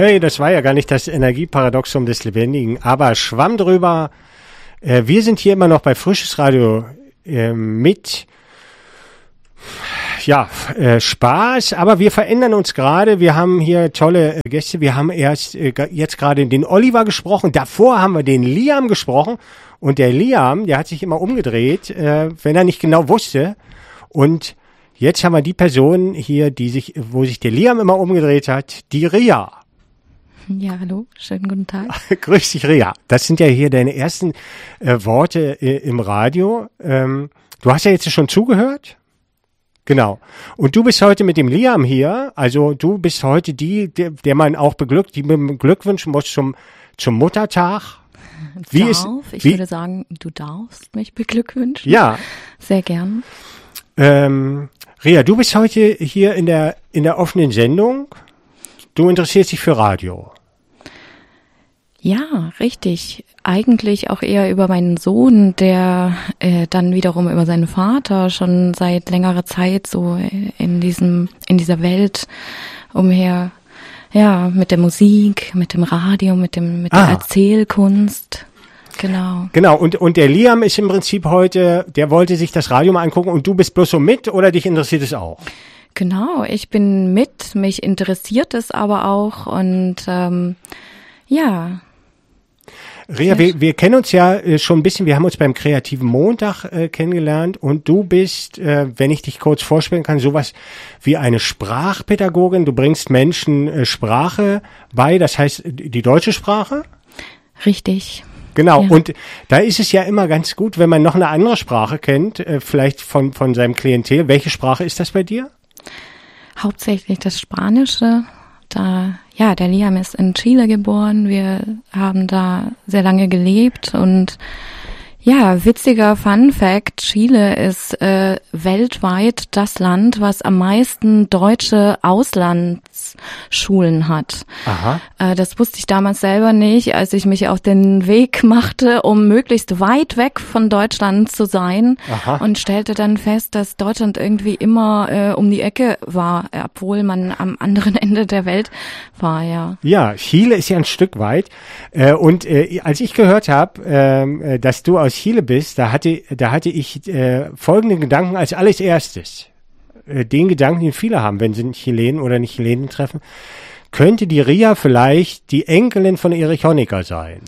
Hey, das war ja gar nicht das Energieparadoxum des Lebendigen, aber schwamm drüber. Wir sind hier immer noch bei Frisches Radio mit Spaß, aber wir verändern uns gerade. Wir haben hier tolle Gäste. Wir haben jetzt gerade den Oliver gesprochen. Davor haben wir den Liam gesprochen. Und der Liam, der hat sich immer umgedreht, wenn er nicht genau wusste. Und jetzt haben wir die Person hier, wo sich der Liam immer umgedreht hat, die Ria. Ja, hallo, schönen guten Tag. Grüß dich, Ria. Das sind ja hier deine ersten Worte im Radio. Du hast ja jetzt schon zugehört. Genau. Und du bist heute mit dem Liam hier. Also du bist heute der man auch beglückwünschen muss zum Muttertag. Ich würde sagen, du darfst mich beglückwünschen. Ja. Sehr gern. Ria, du bist heute hier in der offenen Sendung. Du interessierst dich für Radio. Ja, richtig. Eigentlich auch eher über meinen Sohn, der dann wiederum über seinen Vater schon seit längerer Zeit so in dieser Welt umher, ja, mit der Musik, mit dem Radio, mit der Erzählkunst. Genau. Genau. Und der Liam ist im Prinzip heute, der wollte sich das Radio mal angucken und du bist bloß so mit oder dich interessiert es auch? Genau, ich bin mit, mich interessiert es aber auch und ja. Ria, wir kennen uns ja schon ein bisschen, wir haben uns beim Kreativen Montag kennengelernt und du bist, wenn ich dich kurz vorstellen kann, sowas wie eine Sprachpädagogin. Du bringst Menschen Sprache bei, das heißt die deutsche Sprache? Richtig. Genau, ja. Und da ist es ja immer ganz gut, wenn man noch eine andere Sprache kennt, vielleicht von seinem Klientel. Welche Sprache ist das bei dir? Hauptsächlich das Spanische. Der Liam ist in Chile geboren. Wir haben da sehr lange gelebt und ja, witziger Fun Fact, Chile ist weltweit das Land, was am meisten deutsche Auslandsschulen hat. Aha. Das wusste ich damals selber nicht, als ich mich auf den Weg machte, um möglichst weit weg von Deutschland zu sein. Aha. Und stellte dann fest, dass Deutschland irgendwie immer um die Ecke war, obwohl man am anderen Ende der Welt war, ja. Ja, Chile ist ja ein Stück weit. Und als ich gehört habe, dass du aus Chile bist, da hatte ich folgenden Gedanken als allererstes. Den Gedanken, den viele haben, wenn sie einen Chilenen oder eine Chilenin treffen. Könnte die Ria vielleicht die Enkelin von Erich Honecker sein?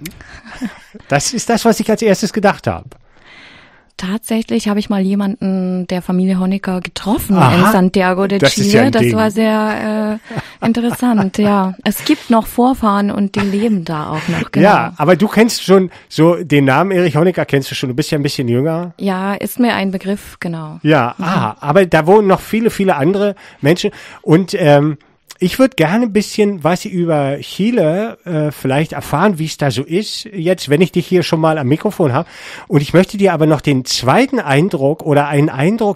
Das ist das, was ich als erstes gedacht habe. Tatsächlich habe ich mal jemanden der Familie Honecker getroffen Aha, in Santiago de Chile. Ja das war sehr interessant, ja. Es gibt noch Vorfahren und die leben da auch noch, genau. Ja, aber du kennst schon so den Namen Erich Honecker, kennst du schon, du bist ja ein bisschen jünger. Ja, ist mir ein Begriff, genau. Ja, aber da wohnen noch viele, viele andere Menschen und ich würde gerne ein bisschen was über Chile vielleicht erfahren, wie es da so ist, jetzt, wenn ich dich hier schon mal am Mikrofon habe. Und ich möchte dir aber noch den zweiten Eindruck oder einen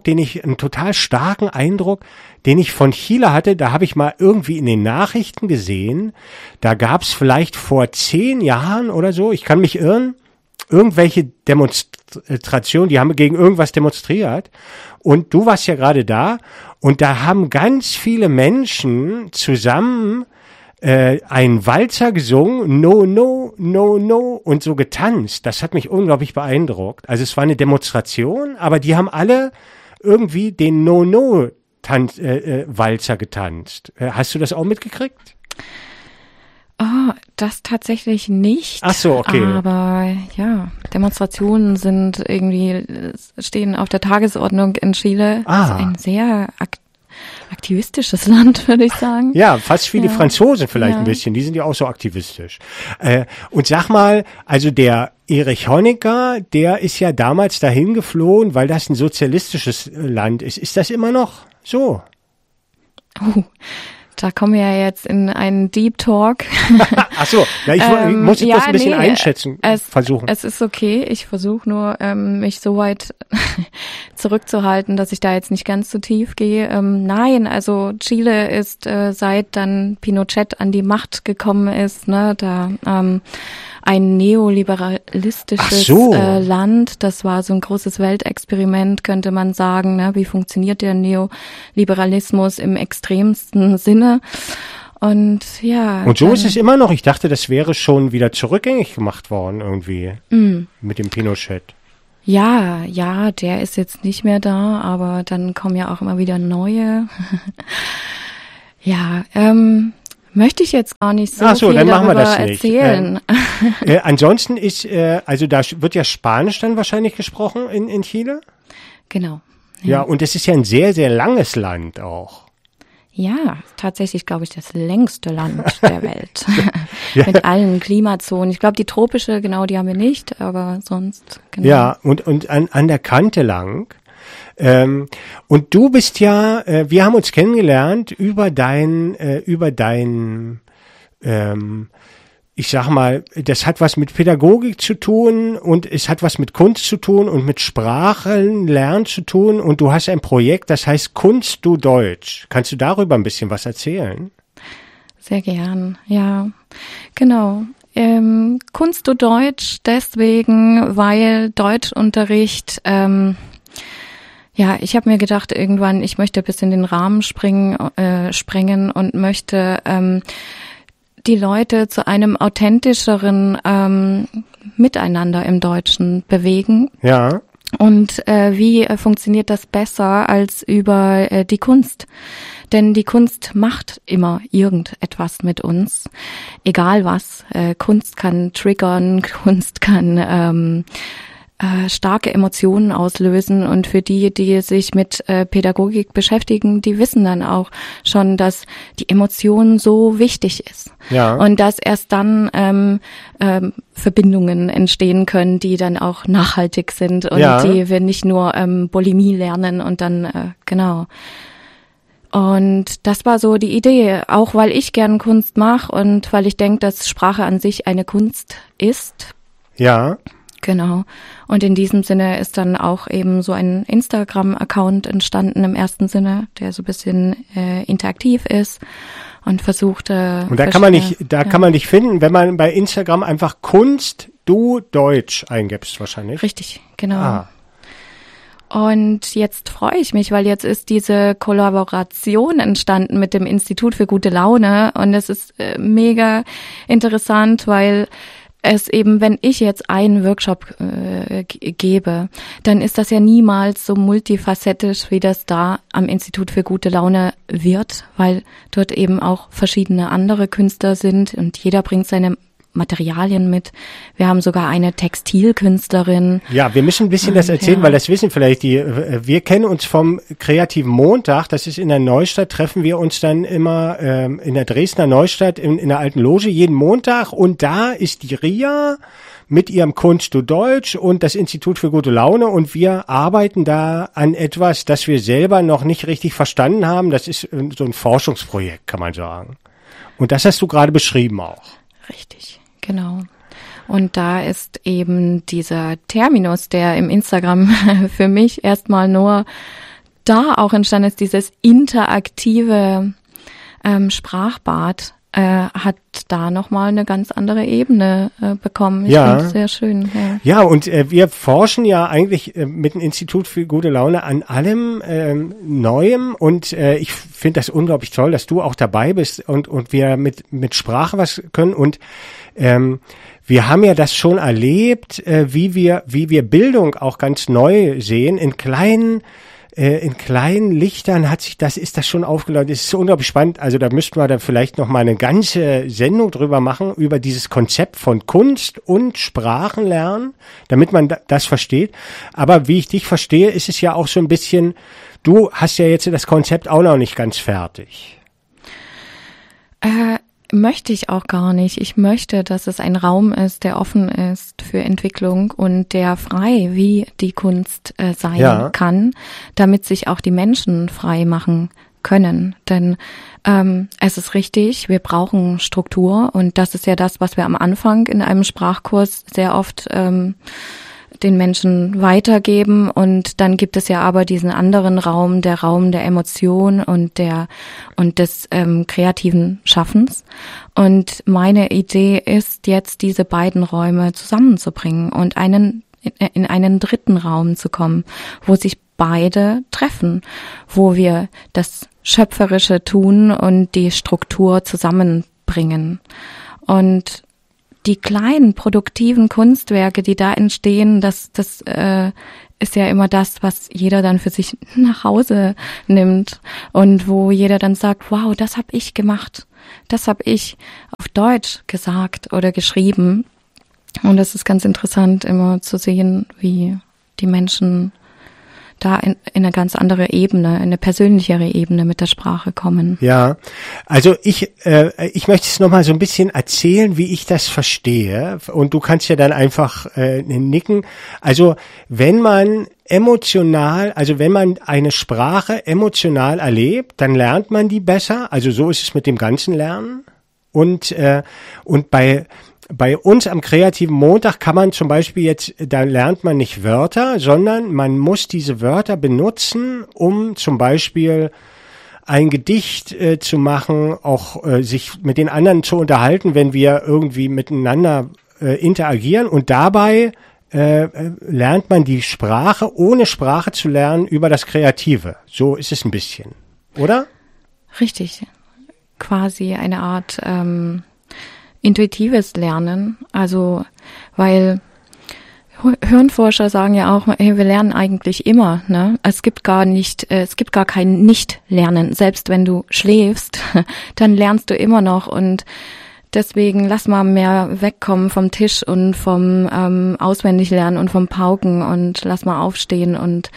total starken Eindruck, den ich von Chile hatte, da habe ich mal irgendwie in den Nachrichten gesehen, da gab es vielleicht vor 10 Jahren oder so, ich kann mich irren, irgendwelche Demonstrationen, die haben gegen irgendwas demonstriert und du warst ja gerade da und da haben ganz viele Menschen zusammen einen Walzer gesungen, no, no, no, no und so getanzt. Das hat mich unglaublich beeindruckt. Also es war eine Demonstration, aber die haben alle irgendwie den No-No-Walzer getanzt. Hast du das auch mitgekriegt? Oh, das tatsächlich nicht. Ach so, okay. Aber ja, Demonstrationen stehen auf der Tagesordnung in Chile. Das ist ein sehr aktivistisches Land, würde ich sagen. Ja, fast wie die Franzosen vielleicht ein bisschen. Die sind ja auch so aktivistisch. Und sag mal, also der Erich Honecker, der ist ja damals dahin geflohen, weil das ein sozialistisches Land ist. Ist das immer noch so? Oh. Da kommen wir ja jetzt in einen Deep Talk. Ach so, ich muss das ein bisschen einschätzen, versuchen. Es ist okay, ich versuche nur, mich so weit zurückzuhalten, dass ich da jetzt nicht ganz so tief gehe. Nein, also Chile ist, seit dann Pinochet an die Macht gekommen ist, ne, da ein neoliberalistisches Land. Das war so ein großes Weltexperiment, könnte man sagen. Ne? Wie funktioniert der Neoliberalismus im extremsten Sinne? Und ja. Und so ist es immer noch. Ich dachte, das wäre schon wieder zurückgängig gemacht worden irgendwie mit dem Pinochet. Ja, der ist jetzt nicht mehr da, aber dann kommen ja auch immer wieder neue. Ja, möchte ich jetzt gar nicht so viel dann machen wir darüber das nicht. erzählen. Ansonsten ist, also da wird ja Spanisch dann wahrscheinlich gesprochen in Chile? Genau. Ja, und es ist ja ein sehr, sehr langes Land auch. Ja, tatsächlich, glaube ich, das längste Land der Welt. Mit allen Klimazonen. Ich glaube, die tropische, genau, die haben wir nicht, aber sonst, genau. Ja, und an der Kante lang. Und du bist ja, wir haben uns kennengelernt über ich sag mal, das hat was mit Pädagogik zu tun und es hat was mit Kunst zu tun und mit Sprachenlernen zu tun und du hast ein Projekt, das heißt Kunst du Deutsch. Kannst du darüber ein bisschen was erzählen? Sehr gern, ja, genau. Kunst du Deutsch deswegen, weil Deutschunterricht, ich habe mir gedacht irgendwann, ich möchte bis in den Rahmen sprengen und möchte die Leute zu einem authentischeren Miteinander im Deutschen bewegen. Ja. Und wie funktioniert das besser als über die Kunst? Denn die Kunst macht immer irgendetwas mit uns, egal was. Kunst kann triggern, Kunst kann starke Emotionen auslösen und für die sich mit Pädagogik beschäftigen, die wissen dann auch schon, dass die Emotion so wichtig ist. Ja. Und dass erst dann Verbindungen entstehen können, die dann auch nachhaltig sind und die wir nicht nur Bulimie lernen und dann, genau. Und das war so die Idee, auch weil ich gern Kunst mache und weil ich denke, dass Sprache an sich eine Kunst ist. Ja. Genau. Und in diesem Sinne ist dann auch eben so ein Instagram-Account entstanden im ersten Sinne, der so ein bisschen interaktiv ist und versucht. Und da kann man dich finden, wenn man bei Instagram einfach Kunst du Deutsch eingibst wahrscheinlich. Richtig, genau. Und jetzt freue ich mich, weil jetzt ist diese Kollaboration entstanden mit dem Institut für gute Laune und es ist mega interessant, weil es eben, wenn ich jetzt einen Workshop gebe, dann ist das ja niemals so multifacettisch, wie das da am Institut für gute Laune wird, weil dort eben auch verschiedene andere Künstler sind und jeder bringt seine Materialien mit. Wir haben sogar eine Textilkünstlerin. Ja, wir müssen ein bisschen das erzählen, weil das wissen vielleicht wir kennen uns vom Kreativen Montag, das ist in der Neustadt, treffen wir uns dann immer in der Dresdner Neustadt in der alten Loge jeden Montag und da ist die Ria mit ihrem Kunst du Deutsch und das Institut für gute Laune und wir arbeiten da an etwas, das wir selber noch nicht richtig verstanden haben. Das ist so ein Forschungsprojekt, kann man sagen. Und das hast du gerade beschrieben auch. Richtig. Genau. Und da ist eben dieser Terminus, der im Instagram für mich erstmal nur da auch entstanden ist, dieses interaktive Sprachbad, hat da nochmal eine ganz andere Ebene bekommen. Ich finde es sehr schön. Ja, und wir forschen ja eigentlich mit dem Institut für gute Laune an allem Neuem und ich finde das unglaublich toll, dass du auch dabei bist und wir mit Sprache was können und wir haben ja das schon erlebt, wie wir Bildung auch ganz neu sehen, in kleinen Lichtern ist das schon aufgeleuchtet. Es ist so unglaublich spannend. Also da müssten wir dann vielleicht noch mal eine ganze Sendung drüber machen, über dieses Konzept von Kunst und Sprachenlernen, damit man das versteht. Aber wie ich dich verstehe, ist es ja auch so ein bisschen, du hast ja jetzt das Konzept auch noch nicht ganz fertig. Möchte ich auch gar nicht. Ich möchte, dass es ein Raum ist, der offen ist für Entwicklung und der frei wie die Kunst sein kann, damit sich auch die Menschen frei machen können. Denn es ist richtig, wir brauchen Struktur und das ist ja das, was wir am Anfang in einem Sprachkurs sehr oft den Menschen weitergeben und dann gibt es ja aber diesen anderen Raum der Emotion und des kreativen Schaffens und meine Idee ist jetzt diese beiden Räume zusammenzubringen und in einen dritten Raum zu kommen, wo sich beide treffen, wo wir das Schöpferische tun und die Struktur zusammenbringen. Und die kleinen produktiven Kunstwerke, die da entstehen, das ist ja immer das, was jeder dann für sich nach Hause nimmt und wo jeder dann sagt, wow, das habe ich gemacht, das habe ich auf Deutsch gesagt oder geschrieben. Und es ist ganz interessant, immer zu sehen, wie die Menschen da in eine ganz andere Ebene, eine persönlichere Ebene mit der Sprache kommen. Ja, also ich möchte es nochmal so ein bisschen erzählen, wie ich das verstehe, und du kannst ja dann einfach nicken. Also wenn man eine Sprache emotional erlebt, dann lernt man die besser. Also so ist es mit dem ganzen Lernen. Und bei uns am Kreativen Montag kann man zum Beispiel da lernt man nicht Wörter, sondern man muss diese Wörter benutzen, um zum Beispiel ein Gedicht zu machen, auch sich mit den anderen zu unterhalten, wenn wir irgendwie miteinander interagieren. Und dabei lernt man die Sprache, ohne Sprache zu lernen, über das Kreative. So ist es ein bisschen, oder? Richtig. Quasi eine Art intuitives Lernen, also weil Hirnforscher sagen ja auch, hey, wir lernen eigentlich immer, ne? Es gibt gar kein Nicht-Lernen. Selbst wenn du schläfst, dann lernst du immer noch, und deswegen lass mal mehr wegkommen vom Tisch und vom Auswendiglernen und vom Pauken und lass mal aufstehen und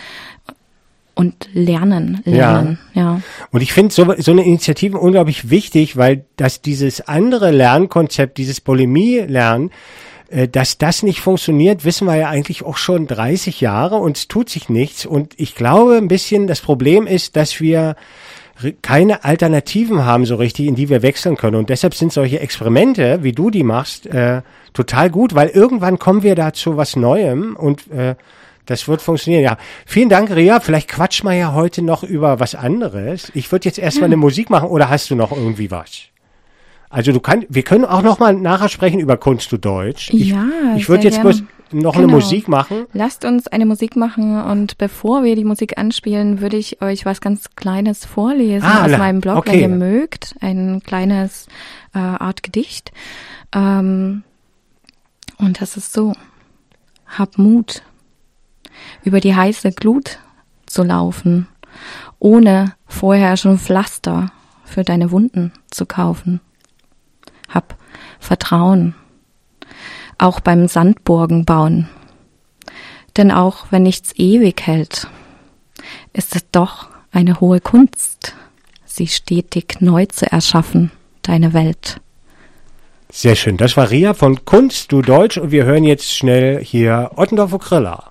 lernen. Ja. Und ich finde so eine Initiative unglaublich wichtig, weil dieses andere Lernkonzept, dieses Bulimie-Lernen, dass das nicht funktioniert, wissen wir ja eigentlich auch schon 30 Jahre, und es tut sich nichts. Und ich glaube ein bisschen, das Problem ist, dass wir keine Alternativen haben so richtig, in die wir wechseln können. Und deshalb sind solche Experimente, wie du die machst, total gut, weil irgendwann kommen wir da zu was Neuem, und das wird funktionieren. Ja, vielen Dank, Ria. Vielleicht quatschen wir ja heute noch über was anderes. Ich würde jetzt erstmal eine Musik machen, oder hast du noch irgendwie was? Also wir können auch noch mal nachher sprechen über Kunst, du Deutsch. Ich würde jetzt bloß noch eine Musik machen. Lasst uns eine Musik machen, und bevor wir die Musik anspielen, würde ich euch was ganz Kleines vorlesen aus meinem Blog, wenn ihr mögt. Ein kleines Art Gedicht. Und das ist so: Hab Mut, über die heiße Glut zu laufen, ohne vorher schon Pflaster für deine Wunden zu kaufen. Hab Vertrauen, auch beim Sandburgen bauen. Denn auch wenn nichts ewig hält, ist es doch eine hohe Kunst, sie stetig neu zu erschaffen, deine Welt. Sehr schön. Das war Ria von Kunst, du Deutsch, und wir hören jetzt schnell hier Ottendorf Okrilla.